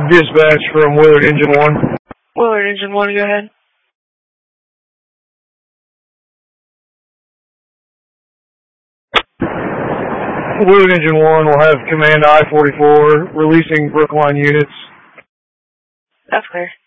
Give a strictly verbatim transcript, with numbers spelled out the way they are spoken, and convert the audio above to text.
Dispatch from Willard Engine one. Willard Engine one, go ahead. Willard Engine one will have command I forty-four, releasing Brookline units. That's clear.